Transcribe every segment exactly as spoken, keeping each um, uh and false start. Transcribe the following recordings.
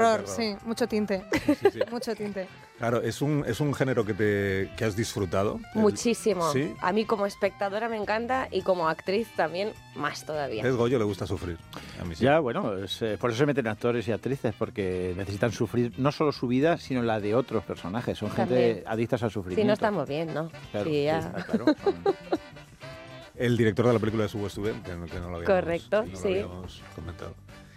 terror, sí, mucho tinte. Sí, sí. Mucho tinte. Claro, es un, es un género que, te, que has disfrutado. Muchísimo. ¿Sí? A mí como espectadora me encanta y como actriz también más todavía. ¿Es Goyo le gusta sufrir? A mí sí. Ya, bueno, es, eh, por eso se meten actores y actrices, porque necesitan sufrir no solo su vida, sino la de otros personajes. Son También. gente adictas al sufrimiento. Si no estamos bien, ¿no? Claro, sí, ya. sí, está claro. El director de la película es Hugo Student, que no, que no lo habíamos, Correcto, no lo sí. habíamos comentado.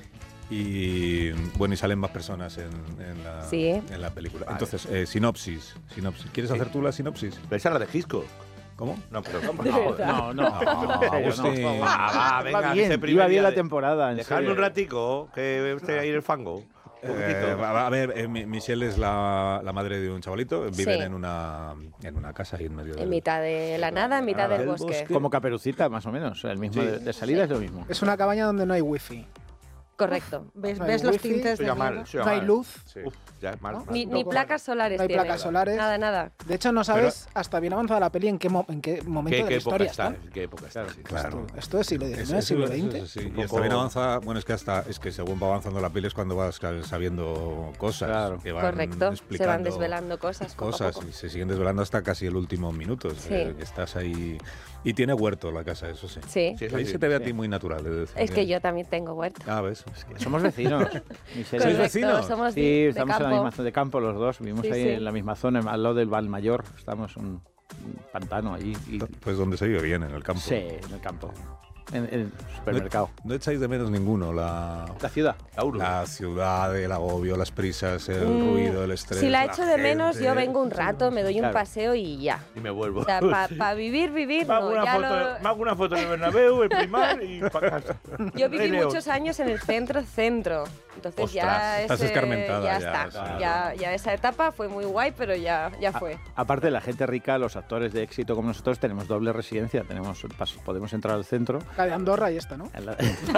Y bueno, y salen más personas en, en, la, sí. en la película. Vale. Entonces, eh, sinopsis, sinopsis. ¿Quieres sí. hacer tú la sinopsis? Esa es la de Hitchcock. ¿Cómo? No, pero no, no, no, no. Agustín. No, va, va, venga, va bien, iba bien la temporada. Dejadme un ratico, que esté ahí en el fango. Eh, a ver, eh, Michelle es la, la madre de un chavalito. Viven sí. en una en una casa ahí en medio de... En mitad de la nada, en mitad del, del bosque. bosque. Como Caperucita, más o menos. El mismo sí. de, de salida sí. es lo mismo. Es una cabaña donde no hay wifi. Correcto. ¿Ves, no ves los wifi, tintes de mal, no hay luz. Sí. Uf, ya es mal, ¿no? mal. Ni, ni placas solares No hay tiene. placas solares. Nada, nada. De hecho, no sabes Pero, hasta bien avanzada la peli en qué, mo en qué momento ¿Qué, de qué la historia está. está. ¿Qué época está? Claro, claro. Esto, esto es siglo diecinueve, es, siglo veinte. Es, es, es, sí. Y está bien avanzada. Bueno, es que hasta es que según va avanzando la peli es cuando vas sabiendo cosas. Claro. Que van Correcto. Se van desvelando cosas. Cosas poco a poco. Y se siguen desvelando hasta casi el último minuto. Sí. Eh, que estás ahí. Y tiene huerto la casa, eso sí. Sí. sí ahí sí. se te ve a ti muy natural. De decir, es que yo también tengo huerto. Ah, ves. Es que... Somos vecinos. ¿Sois vecinos? Somos sí, de, estamos de en la misma zona de campo los dos. Vivimos sí, ahí sí. en la misma zona, al lado del Valmayor. Estamos en un pantano allí. Y... Pues donde se vive bien, en el campo. Sí, en el campo. En, en el supermercado. No, no echáis de menos ninguno la... La ciudad. La ciudad, el agobio, las prisas, el mm, ruido, el estrés. Si la echo de gente. menos, yo vengo un rato, me doy claro. un paseo y ya. Y me vuelvo. O sea, para pa vivir, vivir, me hago, no, una ya foto, lo... me hago una foto en el Bernabéu, el Primar y para casa. Yo viví muchos años en el centro, centro. Entonces Ostras, ya estás ese, escarmentada. Ya, ya está. Claro. Ya, ya esa etapa fue muy guay, pero ya, ya fue. A, aparte de la gente rica, los actores de éxito como nosotros tenemos doble residencia. Tenemos podemos entrar al centro. La de Andorra y esta, ¿no? La...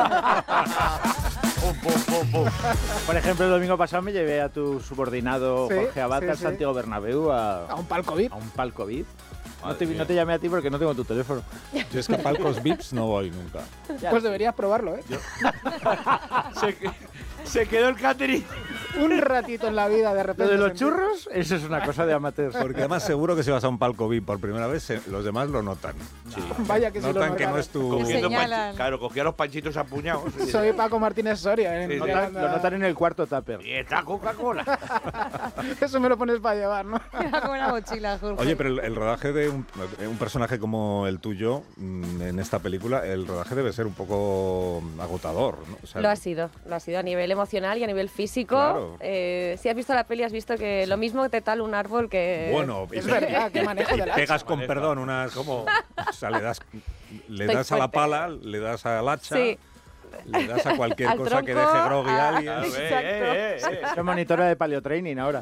Por ejemplo, el domingo pasado me llevé a tu subordinado sí, Jorge Abad sí, al sí. Santiago Bernabéu a, a un palco V I P. A un palco V I P. No te, no te llamé a ti porque no tengo tu teléfono. Yo es que a palcos V I Ps no voy nunca. Ya. Pues deberías probarlo, ¿eh? Yo... se, se quedó el catering. Un ratito en la vida, de repente. Lo de los churros, eso es una cosa de amateurs. Porque además seguro que si vas a un palco V I P por primera vez, los demás lo notan. Sí. Vaya que sí notan lo que no es tu... Claro, cogía los panchitos apuñados. Soy Paco Martínez Soria. ¿eh? Sí, sí. Notan, lo notan en el cuarto tupper. Y esta Coca-Cola. Eso me lo pones para llevar, ¿no? Como una mochila, Jorge. Oye, pero el, el rodaje de un, un personaje como el tuyo en esta película, el rodaje debe ser un poco agotador, ¿no? O sea, lo ha sido, lo ha sido a nivel emocional y a nivel físico. Claro. Eh, si has visto la peli, has visto que lo mismo te tal un árbol que... Bueno, es verdad, qué manejo de la pegas con manejo. perdón unas... Como, o sea, le das, le das a la pala, le das al hacha... Sí. Le das a cualquier Al cosa tronco, que deje groggy a alguien. A, exacto. Eh, eh, eh. Soy monitora de paleotraining ahora.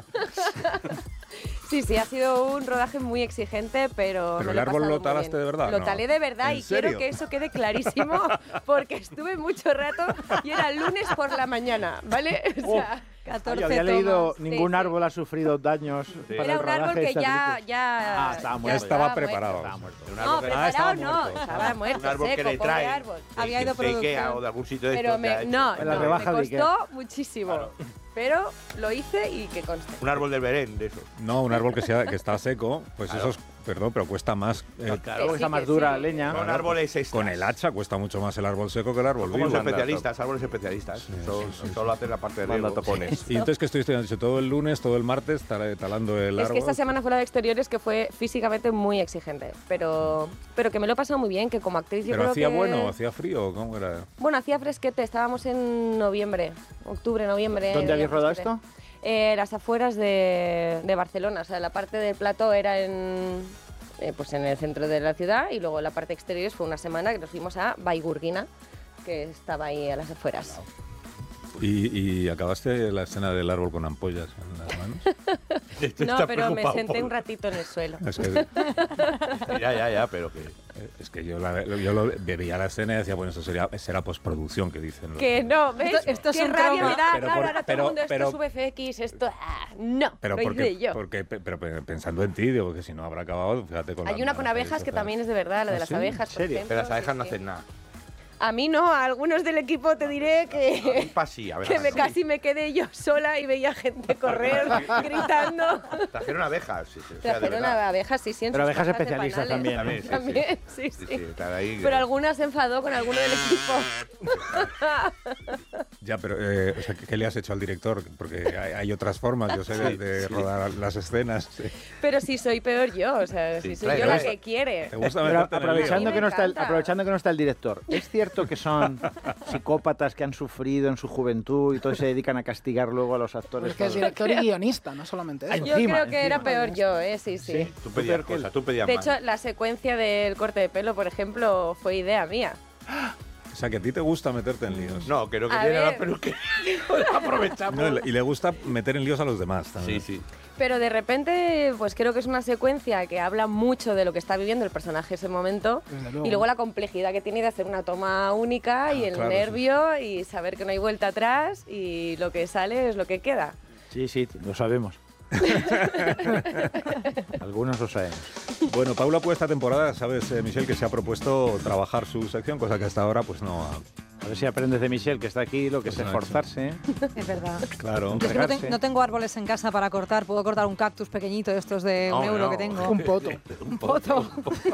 Sí, sí, ha sido un rodaje muy exigente, pero... Pero me el lo he árbol pasado lo talaste muy bien. de verdad, Lo ¿no? talé de verdad y serio? quiero que eso quede clarísimo porque estuve mucho rato y era lunes por la mañana, ¿vale? O sea, catorce Yo había leído tomas. ningún sí, árbol sí. ha sufrido daños Sí. para Era el un rodaje árbol de que esta ya, película. ya... Ah, estaba ya muerto. Estaba muerto. preparado. Estaba muerto. Un No, árbol que, preparado estaba no, muerto. estaba muerto, un árbol seco, que le pobre trae. árbol. Había ido de Ikea producción. o de algún sitio de Pero estos me, que ha hecho. no, En la no, rebaja me de Ikea. costó muchísimo, pero lo hice y que conste. Un árbol del Belén, de esos. No, un árbol que, sea, que está seco, pues Claro. eso es, perdón, pero cuesta más. Eh, Claro, Que porque está sí, más que dura sí. leña. Con árboles extras. con el hacha cuesta mucho más el árbol seco que el árbol Como vivo. los especialistas, árboles especialistas. Sí, Son- sí, sí, solo sí. hacen la parte de Manda riego. topones. Y entonces que estoy estudiando todo el lunes, todo el martes, tal- talando el Es árbol. que esta semana fue la de exteriores que fue físicamente muy exigente, pero, pero que me lo he pasado muy bien, que como actriz yo Pero creo hacía que... bueno, hacía frío, ¿cómo era? Bueno, hacía fresquete, estábamos en noviembre, octubre, noviembre. ¿Dónde habéis hacía rodado fresquete. esto? Eh, las afueras de, de Barcelona, o sea, la parte del plató era en, eh, pues en el centro de la ciudad y luego la parte exterior fue una semana que nos fuimos a Baigurguina, que estaba ahí a las afueras. ¿Y, y acabaste la escena del árbol con ampollas en las manos? No, pero me senté un ratito en el suelo. Es que, Ya, ya, ya, pero que... es que yo, la, yo lo, veía la escena y decía, bueno, eso sería, será postproducción, que dicen. los- Que no, ¿ves? Esto- esto es Qué un rabia croma. me da, Pero claro, por- ahora todo pero- el mundo, esto pero- es V F X, esto... ah, no, Pero lo porque, hice yo. porque, pero pensando en ti, digo que si no habrá acabado, fíjate con Hay la- una con las abejas que abejas. también es de verdad, la de ¿Ah, las sí? abejas, por ¿En serio? ejemplo. Pero las sí, abejas no sí. hacen nada. A mí no, a algunos del equipo te diré que, Pasí, a ver, que a me, ver. casi me quedé yo sola y veía gente correr, gritando. Trajeron abejas, sí, sí. O sea, de Trajeron verdad. abejas, sí, sí. en Pero sus abejas cajas de especialistas panales. también. También, sí, También, sí, Sí, sí. sí, están ahí. Pero alguna se enfadó con alguno del equipo. Ya, pero, eh, o sea, ¿qué, qué le has hecho al director? Porque hay, hay otras formas, yo sé, de, de sí. rodar las escenas. Sí. Pero si soy peor yo, o sea, si Sí, soy claro, yo la eso. que quiere. ¿Te gusta Pero meterte en el lío? aprovechando A mí que, me no está el, encanta. aprovechando que no está el director, ¿es cierto que son psicópatas que han sufrido en su juventud y todos se dedican a castigar luego a los actores? Es que es director y guionista, no solamente Ay, eso. Yo Encima, creo que era encima. peor yo, ¿eh? Sí, sí. Sí. Tú pedías peor que él. cosas, tú pedías De más. hecho, la secuencia del corte de pelo, por ejemplo, fue idea mía. O sea, que a ti te gusta meterte en líos. No, que no A quería la ver. peluquería. Aprovechamos. No, y le- y le gusta meter en líos a los demás Sí, también. sí. Pero de repente, pues creo que es una secuencia que habla mucho de lo que está viviendo el personaje en ese momento. Desde luego. Y luego la complejidad que tiene de hacer una toma única y el claro, sí, nervio y saber que no hay vuelta atrás y lo que sale es lo que queda. Sí, sí, lo sabemos. Algunos lo sabemos. Bueno, Paula, pues esta temporada, sabes, eh, Michelle, que se ha propuesto trabajar su sección, cosa que hasta ahora pues no ha... A ver si aprendes de Michelle, que está aquí, lo que Pues es no ha hecho. esforzarse. Es verdad. Claro. Yo es que no, te- Pegarse. no tengo árboles en casa para cortar. Puedo cortar un cactus pequeñito de estos de un No, euro no. que tengo. Un poto. Un poto.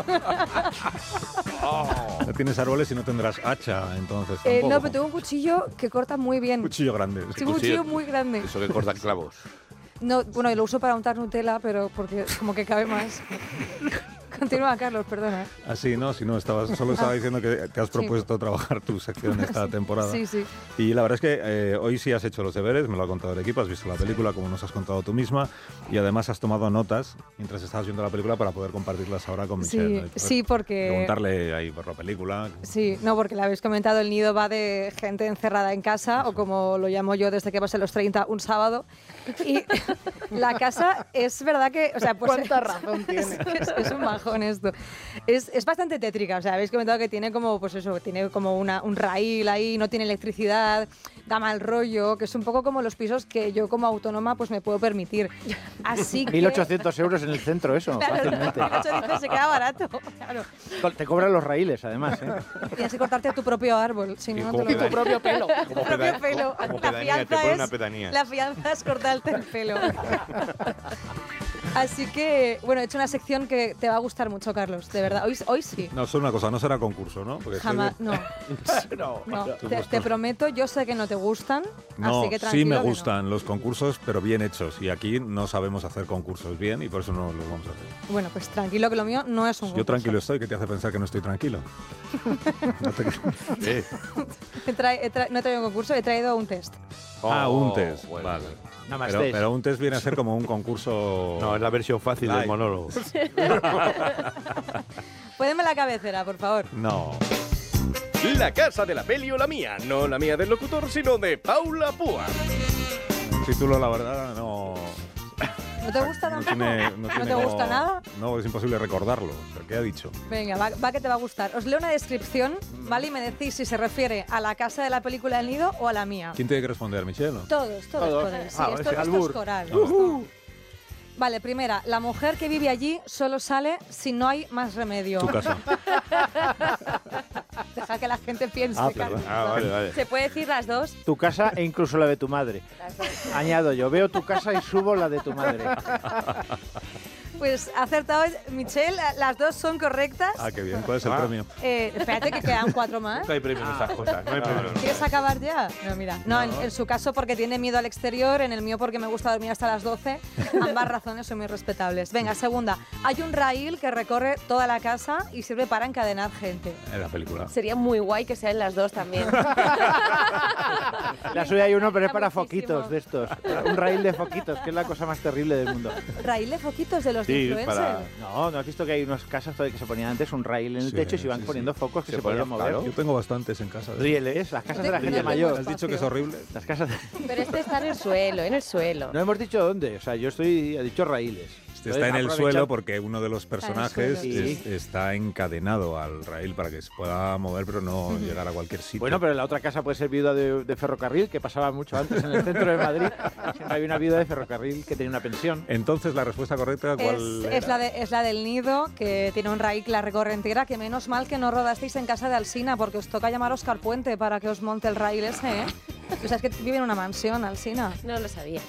No tienes árboles y no tendrás hacha, entonces Eh, tampoco. no, pero tengo un cuchillo que corta muy bien. Un cuchillo grande. Tengo un cuchillo muy grande. Eso que corta clavos. No, bueno, y lo uso para untar Nutella, pero porque como que cabe más. Continúa, Carlos, perdona. Así, no, si no, estabas, solo estaba diciendo que te has Sí. propuesto trabajar tu sección esta temporada. Sí, sí. Y la verdad es que eh, hoy sí has hecho los deberes, me lo ha contado el equipo, has visto la película como nos has contado tú misma y además has tomado notas mientras estabas viendo la película para poder compartirlas ahora con Michelle. Sí, ¿no? Y poder sí, porque... Preguntarle ahí por la película. Sí, no, porque la habéis comentado, el nido va de gente encerrada en casa, o como lo llamo yo desde que pasé los treinta, un sábado. Y la casa es verdad que... O sea, pues, ¿Cuánta razón tiene? Es, es un bajón esto. Es, es bastante tétrica, o sea, habéis comentado que tiene como, pues eso, tiene como una, un raíl ahí, no tiene electricidad, da mal rollo, que es un poco como los pisos que yo como autónoma pues me puedo permitir. Así que... mil ochocientos euros en el centro, eso, Claro, fácilmente. mil ochocientos se queda barato, claro. Te cobran los raíles, además, ¿eh? Tienes que cortarte tu propio árbol, si no, no te como lo Y tu propio pelo. Como, Tu propio peda- pelo. como La pedanía, te fianza pone es- una pedanía. La fianza es cortarte el pelo. Así que, bueno, he hecho una sección que te va a gustar mucho, Carlos, de verdad. Hoy, hoy sí. No, solo una cosa, no será concurso, ¿no? Porque sé Jamás, que- no. No. no. Tus Te, gustos. te prometo, yo sé que no te gustan, No, así que sí tranquilo me que no. gustan los concursos, pero bien hechos. Y aquí no sabemos hacer concursos bien y por eso no los vamos a hacer. Bueno, pues tranquilo que lo mío no es un Yo concurso. tranquilo estoy, ¿qué te hace pensar que no estoy tranquilo? No te- Eh. He tra- he tra- no he traído un concurso, he traído un test. Ah, Oh, un test, bueno. vale. Nada más Pero, test. pero un test viene a ser como un concurso... No, es la versión fácil Light. del monólogo. Pódeme la cabecera, por favor. No. La casa de la peli o la mía, no la mía del locutor, sino de Paula Púa. El título, la verdad, no... ¿No te gusta No, tampoco? tiene, no, tiene te como- gusta nada? No, es imposible recordarlo. O sea, ¿qué ha dicho? Venga, va, va que te va a gustar. Os leo una descripción, ¿vale? Y me decís si se refiere a la casa de la película El Nido o a la mía. ¿Quién tiene que responder, Michelle? no? Todos, todos, Todos. podéis. Sí, Ah, esto, ese esto albur. es coral. esto. Vale, primera, la mujer que vive allí solo sale si no hay más remedio. Tu casa. Deja que la gente piense. Ah, Carlos. perdón. Ah, vale, vale. ¿Se puede decir las dos? Tu casa e incluso la de tu madre. Las dos. Añado yo, veo tu casa y subo la de tu madre. Pues acertado, Michelle, las dos son correctas. Ah, qué bien. ¿Cuál es el Ah. premio? Eh, espérate que quedan cuatro más. No hay premio en esas cosas. No hay premio. ¿Quieres acabar ya? No, mira. No, en, en su caso porque tiene miedo al exterior, en el mío porque me gusta dormir hasta las doce. Ambas razones son muy respetables. Venga, segunda. Hay un raíl que recorre toda la casa y sirve para encadenar gente. En la película. Sería muy guay que sean las dos también. La suya hay uno, pero es Está para muchísimo. foquitos de estos. Un raíl de foquitos, que es la cosa más terrible del mundo. Raíl de foquitos de los de Sí, influencer. para- No, ¿no has visto que hay unas casas que se ponían antes un raíl en el Sí, techo y se iban sí, poniendo sí. focos que Se se, podían ponen- mover? claro. Yo tengo bastantes en casa. de- Rieles, las casas de la No te- gente no te mayor. ¿Has dicho que es horrible? Las casas de... Pero este está en el suelo, en el suelo. No hemos dicho dónde, o sea, yo estoy, he dicho raíles. Este está en el aprovechar- suelo porque uno de los personajes suelo, es- está encadenado al raíl para que se pueda mover, pero no llegar a cualquier sitio. Bueno, pero en la otra casa puede ser viuda de, de ferrocarril, que pasaba mucho antes en el centro de Madrid. Siempre había una viuda de ferrocarril que tenía una pensión. Entonces, la respuesta correcta, ¿cuál Es, era? es la de, es la del nido, que tiene un raíz que la recorre entera, que menos mal que no rodasteis en casa de Alsina, porque os toca llamar a Óscar Puente para que os monte el raíl ese, ¿eh? O sea, es que vive en una mansión, Alsina. No lo sabía.